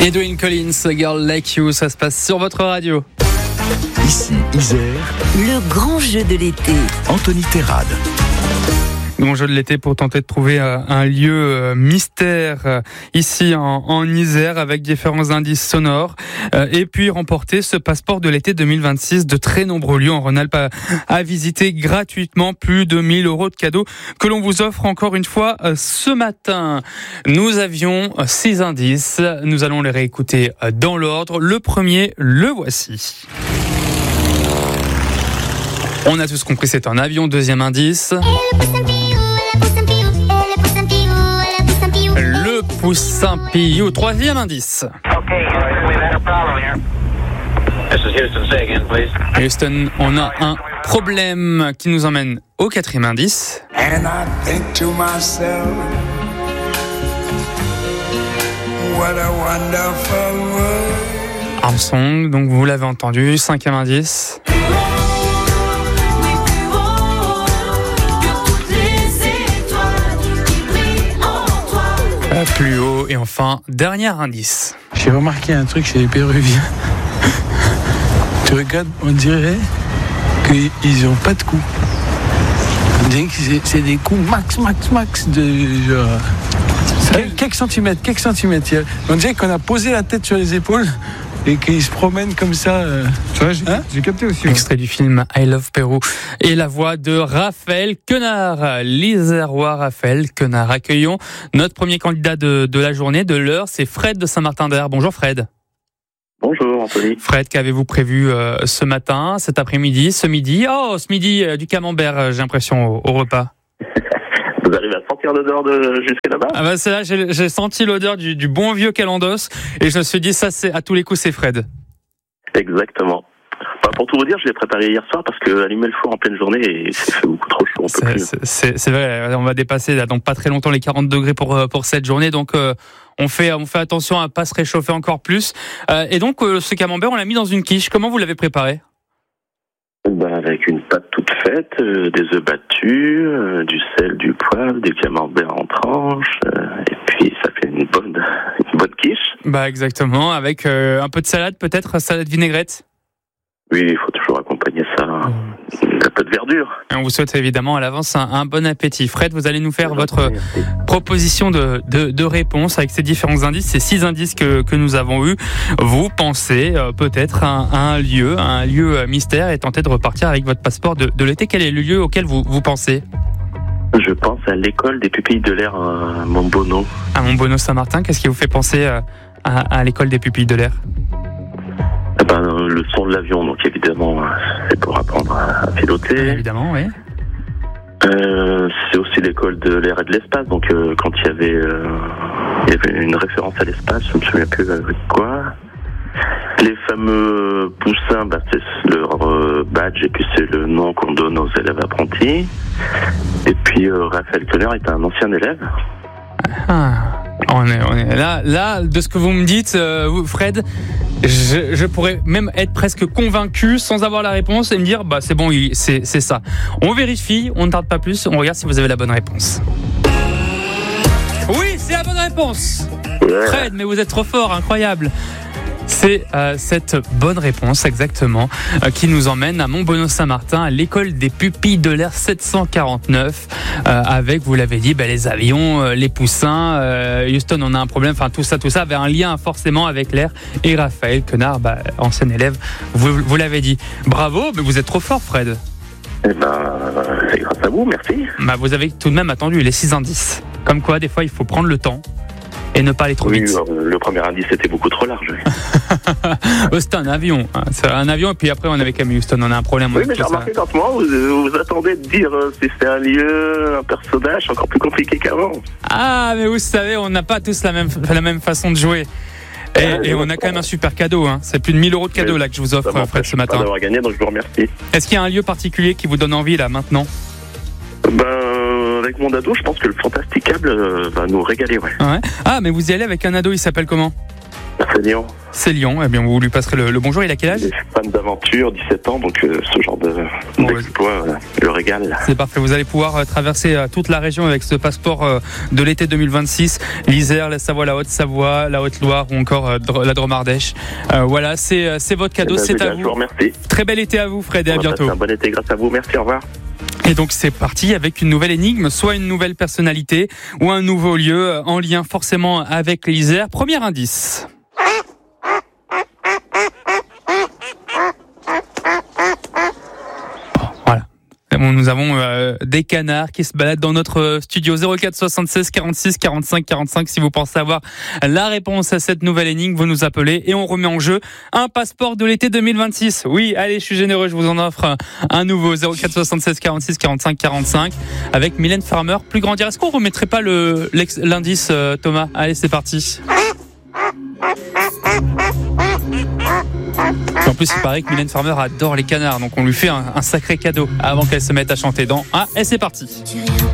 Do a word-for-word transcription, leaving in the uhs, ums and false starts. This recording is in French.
Edwin Collins, Girl Like You, ça se passe sur votre radio. Ici, Isère. Le grand jeu de l'été. Anthony Terrade. Grand jeu de l'été pour tenter de trouver euh, un lieu euh, mystère euh, ici en, en Isère avec différents indices sonores euh, et puis remporter ce passeport de l'été deux mille vingt-six. De très nombreux lieux en Rhône-Alpes à, à visiter gratuitement, plus de mille euros de cadeaux que l'on vous offre encore une fois euh, ce matin. Nous avions euh, six indices, nous allons les réécouter euh, dans l'ordre. Le premier, le voici. On a tous compris, c'est un avion. Deuxième indice. Le poussin Piou. Troisième indice. Houston, on a un problème qui nous emmène au quatrième indice. And I think to myself, what a wonderful world. Armstrong, donc vous l'avez entendu. Cinquième indice. Plus haut. Et enfin, dernier indice. J'ai remarqué un truc chez les Péruviens. Tu regardes, on dirait qu'ils n'ont pas de coups. On dirait que c'est, c'est des coups max, max, max de genre. Quelques, quelques centimètres, quelques centimètres. On dirait qu'on a posé la tête sur les épaules et qu'ils se promènent comme ça. Euh... Ouais, j'ai, hein j'ai capté aussi. Ouais. Extrait du film I Love Pérou et la voix de Raphaël Quenard. L'Isérois Raphaël Quenard. Accueillons notre premier candidat de, de la journée, de l'heure, c'est Fred de Saint-Martin-d'Air. Bonjour Fred. Bonjour Anthony. Fred, qu'avez-vous prévu euh, ce matin, cet après-midi, ce midi? Oh, ce midi, euh, du camembert, euh, j'ai l'impression, au, au repas. Vous arrivez à sentir l'odeur de jusque là-bas? Ah bah c'est là, j'ai, j'ai senti l'odeur du, du bon vieux calendos et je me suis dit, ça c'est à tous les coups, c'est Fred. Exactement. Enfin, pour tout vous dire, je l'ai préparé hier soir parce que allumer le four en pleine journée et c'est fait beaucoup trop chaud. On c'est, peut plus. C'est, c'est, c'est vrai, on va dépasser là, donc pas très longtemps les quarante degrés pour pour cette journée, donc euh, on fait on fait attention à pas se réchauffer encore plus. Euh, et donc euh, ce camembert, on l'a mis dans une quiche. Comment vous l'avez préparé? Ben, avec une pâte toute faite, euh, des œufs battus, euh, du sel, du poivre, des camemberts en tranches, euh, et puis ça fait une bonne une bonne quiche. Bah exactement, avec euh, un peu de salade peut-être, salade vinaigrette. Oui, il faut toujours accompagner ça d'un peu de verdure. Et on vous souhaite évidemment à l'avance un, un bon appétit. Fred, vous allez nous faire votre proposition de, de, de réponse avec ces différents indices, ces six indices que, que nous avons eus. Vous pensez euh, peut-être à, à un lieu, à un lieu mystère et tenter de repartir avec votre passeport de, de l'été. Quel est le lieu auquel vous, vous pensez? Je pense à l'école des pupilles de l'air à Montbonneau. À Montbonneau Saint-Martin, qu'est-ce qui vous fait penser à, à, à l'école des pupilles de l'air? Eh ben, le son de l'avion, donc évidemment, c'est pour apprendre à piloter. Bien évidemment, oui. Euh, c'est aussi l'école de l'air et de l'espace, donc euh, quand il y avait, euh, il y avait une référence à l'espace, je ne me souviens plus avec quoi. Les fameux poussins, bah, c'est leur euh, badge et puis c'est le nom qu'on donne aux élèves apprentis. Et puis euh, Raphaël Quenard est un ancien élève. Ah, on est, on est là, là, de ce que vous me dites, euh, Fred, je, je pourrais même être presque convaincu sans avoir la réponse et me dire, bah c'est bon, c'est, c'est ça. On vérifie, on ne tarde pas plus, on regarde si vous avez la bonne réponse. Oui, c'est la bonne réponse. Ouais. Fred, mais vous êtes trop fort, incroyable. C'est euh, cette bonne réponse exactement euh, qui nous emmène à Montbonneau-Saint-Martin, à l'école des pupilles de l'air sept cent quarante-neuf, euh, avec, vous l'avez dit, bah, les avions, euh, les poussins. Euh, Houston, on a un problème. Enfin, tout ça, tout ça avait un lien forcément avec l'air. Et Raphaël Quenard, bah, ancien élève, vous, vous l'avez dit. Bravo, mais vous êtes trop fort, Fred. Eh ben, c'est grâce à vous, merci. Bah, vous avez tout de même attendu les six indices. Comme quoi, des fois, il faut prendre le temps. Et ne pas aller trop oui, vite. Euh, le premier indice était beaucoup trop large. oh, c'était un avion. Hein. C'est un avion, et puis après, on avait quand même Houston. On a un problème. Oui, mais j'ai remarqué qu'en ce moment, vous, vous attendez de dire euh, si c'est un lieu, un personnage, encore plus compliqué qu'avant. Ah, mais vous savez, on n'a pas tous la même, la même façon de jouer. Et, ouais, et on a quand même un super cadeau. Hein. C'est plus de mille euros de cadeaux là, que je vous offre, Fred, ce matin. D'avoir gagné, donc je vous remercie. Est-ce qu'il y a un lieu particulier qui vous donne envie, là, maintenant? Ben, avec mon ado, je pense que le Fantasticable euh, va nous régaler, ouais. ouais. Ah, mais vous y allez avec un ado, il s'appelle comment? Feignant. c'est Lyon. Eh bien, vous lui passerez le, le bonjour. Il a quel âge? Fan d'aventure, dix-sept ans, donc euh, ce genre de, Bon, d'exploit euh, le régale. C'est parfait. Vous allez pouvoir euh, traverser euh, toute la région avec ce passeport euh, de l'été deux mille vingt-six. L'Isère, la Savoie, la Haute-Savoie, la Haute-Loire ou encore euh, Dr- la Drôme-Ardèche. Euh, voilà, c'est, euh, c'est votre cadeau, Eh ben, c'est Julien, à je vous vous. remercie. Très bel été à vous, Fred, et à On va bientôt. passer un bon été grâce à vous. Merci, au revoir. Et donc c'est parti avec une nouvelle énigme, soit une nouvelle personnalité ou un nouveau lieu en lien forcément avec l'Isère. Premier indice. Voilà. Bon, nous avons euh, des canards qui se baladent dans notre studio. Zéro quatre soixante-seize quarante-six quarante-cinq quarante-cinq. Si vous pensez avoir la réponse à cette nouvelle énigme, vous nous appelez et on remet en jeu un passeport de l'été deux mille vingt-six. Oui, allez, je suis généreux, je vous en offre un nouveau. Zéro quatre soixante-seize quarante-six quarante-cinq quarante-cinq avec Mylène Farmer. Plus grandir. Est-ce qu'on remettrait pas le, l'indice, euh, Thomas? Allez, c'est parti. En plus, il paraît que Mylène Farmer adore les canards, donc on lui fait un, un sacré cadeau avant qu'elle se mette à chanter dans. Ah, et c'est parti.